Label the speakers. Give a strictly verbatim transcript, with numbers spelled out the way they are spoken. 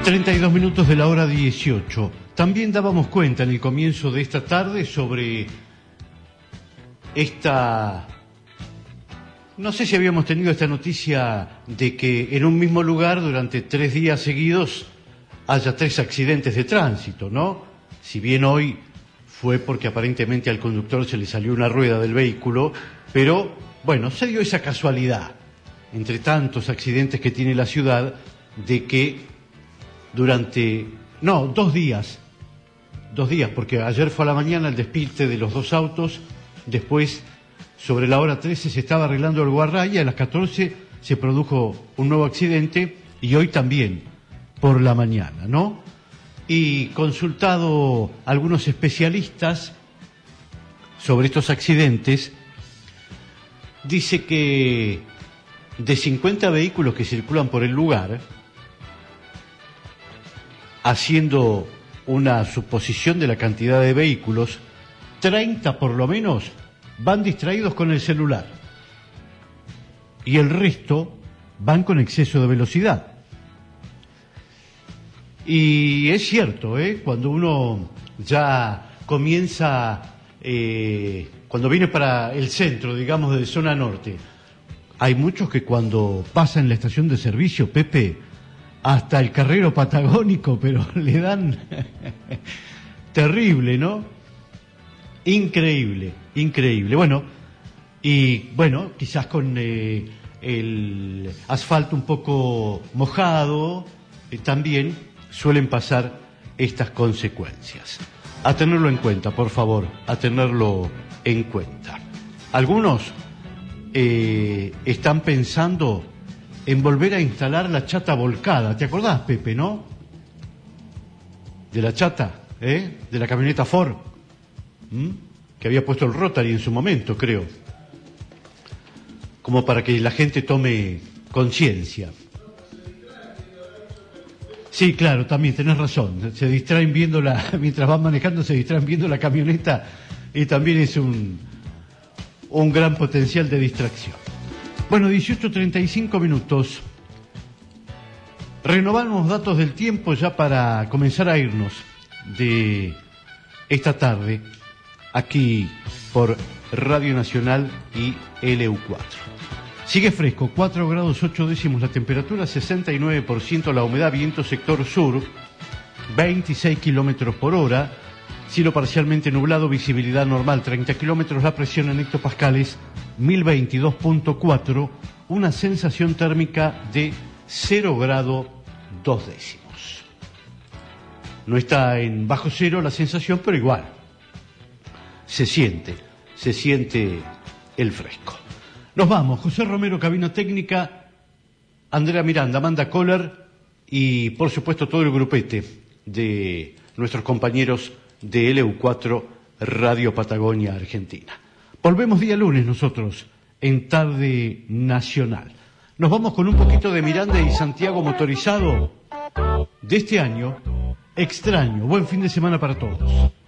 Speaker 1: treinta y dos minutos de la hora dieciocho. También dábamos cuenta en el comienzo de esta tarde sobre esta... No sé si habíamos tenido esta noticia de que en un mismo lugar durante tres días seguidos haya tres accidentes de tránsito, ¿no? Si bien hoy fue porque aparentemente al conductor se le salió una rueda del vehículo, pero bueno, se dio esa casualidad, entre tantos accidentes que tiene la ciudad, de que durante, no, dos días, dos días, porque ayer fue a la mañana el despiste de los dos autos, después sobre la hora trece se estaba arreglando el guarray y a las catorce se produjo un nuevo accidente y hoy también por la mañana, ¿no? Y consultado a algunos especialistas sobre estos accidentes, dice que de cincuenta vehículos que circulan por el lugar, haciendo una suposición de la cantidad de vehículos, treinta por lo menos van distraídos con el celular y el resto van con exceso de velocidad. Y es cierto, ¿eh? Cuando uno ya comienza, eh, cuando viene para el centro, digamos, de zona norte, hay muchos que cuando pasan la estación de servicio, Pepe, hasta el carrero patagónico, pero le dan terrible, ¿no? Increíble, increíble. Bueno, y bueno, quizás con eh, el asfalto un poco mojado, eh, también suelen pasar estas consecuencias. A tenerlo en cuenta, por favor, a tenerlo en cuenta. Algunos eh, están pensando en volver a instalar la chata volcada. ¿Te acordás, Pepe, no? De la chata, ¿eh? De la camioneta Ford, ¿Mm? que había puesto el Rotary en su momento, creo. Como para que la gente tome conciencia. Sí, claro, también tenés razón. Se distraen viendo la, mientras van manejando, se distraen viendo la camioneta y también es un, un gran potencial de distracción. Bueno, dieciocho treinta y cinco minutos. Renovamos datos del tiempo ya para comenzar a irnos de esta tarde aquí por Radio Nacional y L U cuatro. Sigue fresco, cuatro grados ocho décimos la temperatura, sesenta y nueve por ciento la humedad, viento sector sur, veintiséis kilómetros por hora, cielo parcialmente nublado, visibilidad normal, treinta kilómetros, la presión en hectopascales, mil veintidós punto cuatro, una sensación térmica de cero grado dos décimos. No está en bajo cero la sensación, pero igual, se siente, se siente el fresco. Nos vamos, José Romero, cabina técnica, Andrea Miranda, Amanda Kohler y por supuesto todo el grupete de nuestros compañeros de L U cuatro Radio Patagonia Argentina. Volvemos día lunes nosotros en Tarde Nacional. Nos vamos con un poquito de Miranda y Santiago motorizado de este año. Extraño, buen fin de semana para todos.